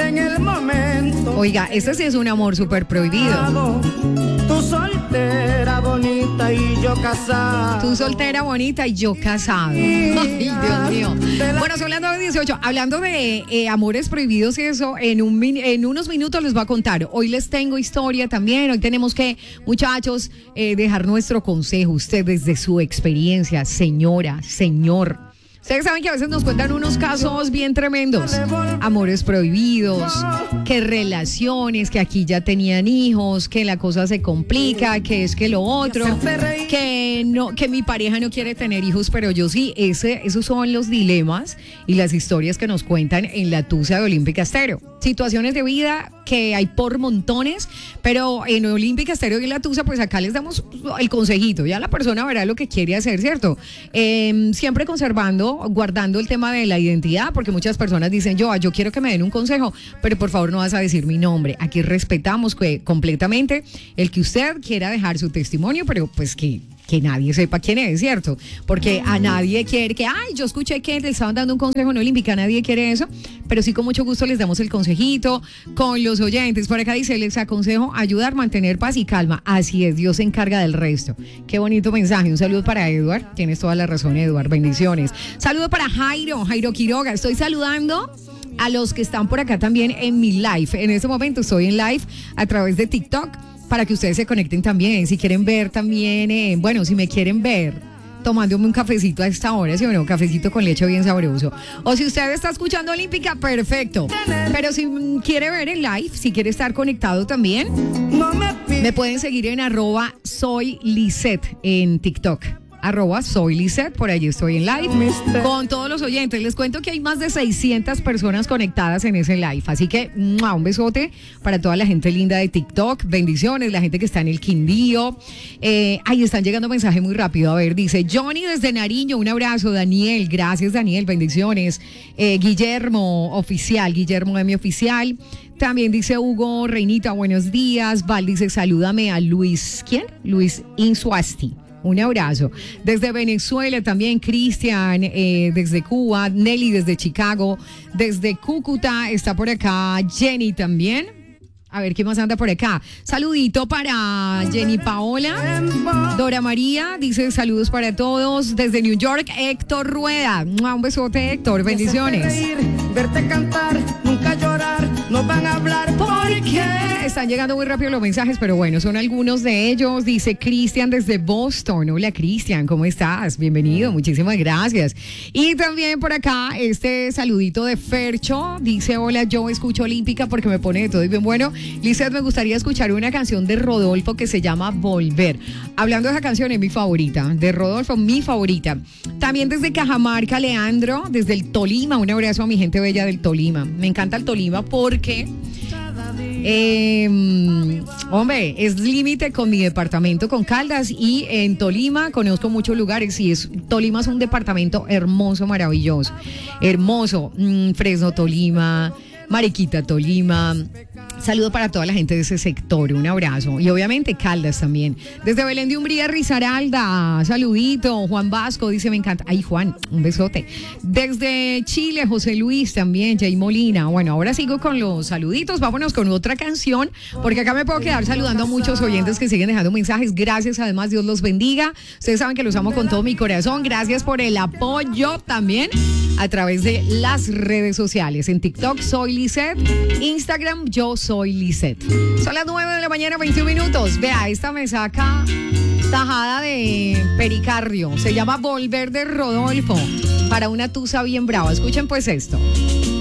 en el momento. Oiga, este sí es un amor súper prohibido. Tú soltera, bonita y yo casado. Tú soltera, bonita y yo casado. Ay, Dios mío. Bueno, son las 9:18. Hablando de amores prohibidos y eso, en unos minutos les voy a contar. Hoy les tengo historia también. Hoy tenemos que, muchachos, dejar nuestro consejo. Usted desde su experiencia, señora, señor. Ustedes saben que a veces nos cuentan unos casos bien tremendos. Amores prohibidos, que relaciones, que aquí ya tenían hijos, que la cosa se complica, que es que lo otro, que no, que mi pareja no quiere tener hijos, pero yo sí. Esos son los dilemas y las historias que nos cuentan en la Tusa de Olímpica Estéreo. Situaciones de vida que hay por montones, pero en Olímpica Estéreo y en la Tusa, pues acá les damos el consejito. Ya la persona verá lo que quiere hacer, ¿cierto? Siempre guardando el tema de la identidad, porque muchas personas dicen, yo quiero que me den un consejo, pero por favor no vas a decir mi nombre. Aquí respetamos completamente el que usted quiera dejar su testimonio, pero pues que nadie sepa quién es, ¿cierto? Porque a nadie quiere yo escuché que le estaban dando un consejo en Olímpica, nadie quiere eso, pero sí con mucho gusto les damos el consejito con los oyentes. Por acá dice, les aconsejo ayudar, mantener paz y calma. Así es, Dios se encarga del resto. Qué bonito mensaje. Un saludo para Eduard. Tienes toda la razón, Eduard. Bendiciones. Saludo para Jairo Quiroga. Estoy saludando a los que están por acá también en mi live. En este momento estoy en live a través de TikTok, para que ustedes se conecten también, si quieren ver también, si me quieren ver tomándome un cafecito a esta hora, ¿sí o no? Un cafecito con leche bien sabroso. O si usted está escuchando Olímpica, perfecto. Pero si quiere ver en live, si quiere estar conectado también, me pueden seguir en @soylisette en TikTok. @soylisette, por allí estoy en live con todos los oyentes. Les cuento que hay más de 600 personas conectadas en ese live, así que un besote para toda la gente linda de TikTok. Bendiciones, la gente que está en el Quindío. Están llegando mensajes muy rápido. A ver, dice Johnny desde Nariño, un abrazo. Daniel, gracias Daniel, bendiciones. Guillermo M Oficial. También dice Hugo Reinita, buenos días. Val dice, salúdame a Luis, ¿quién? Luis Insuasti. Un abrazo. Desde Venezuela también, Cristian, desde Cuba, Nelly desde Chicago, desde Cúcuta, está por acá Jenny también. A ver, ¿qué más anda por acá? Saludito para Jenny Paola. Dora María dice saludos para todos. Desde New York, Héctor Rueda. Un besote, Héctor. Bendiciones. Verte cantar, nunca llorar, nos van a hablar porque están llegando muy rápido los mensajes, pero bueno, son algunos de ellos. Dice Cristian desde Boston. Hola Cristian, ¿cómo estás? Bienvenido, muchísimas gracias. Y también por acá este saludito de Fercho. Dice, hola, yo escucho Olímpica porque me pone de todo y bien bueno. Lizeth, me gustaría escuchar una canción de Rodolfo que se llama Volver. Hablando de esa canción, es mi favorita, de Rodolfo, mi favorita. También desde Cajamarca, Leandro, desde el Tolima. Un abrazo a mi gente bella del Tolima. Me encanta el Tolima porque es límite con mi departamento, con Caldas, y en Tolima conozco muchos lugares y Tolima es un departamento hermoso, maravilloso, hermoso. Fresno, Tolima, Mariquita, Tolima. Saludo para toda la gente de ese sector, un abrazo. Y obviamente Caldas también. Desde Belén de Umbría, Risaralda, saludito. Juan Vasco dice, me encanta. Ay, Juan, un besote. Desde Chile, José Luis también, Jay Molina. Bueno, ahora sigo con los saluditos. Vámonos con otra canción, porque acá me puedo quedar saludando a muchos oyentes que siguen dejando mensajes. Gracias, además, Dios los bendiga. Ustedes saben que los amo con todo mi corazón. Gracias por el apoyo también a través de las redes sociales. En TikTok soy Lizeth, Instagram yo soy Lizeth. Son las 9 de la mañana, 21 minutos. Vea, esta me saca tajada de pericardio. Se llama Volver de Rodolfo, para una tusa bien brava. Escuchen pues esto.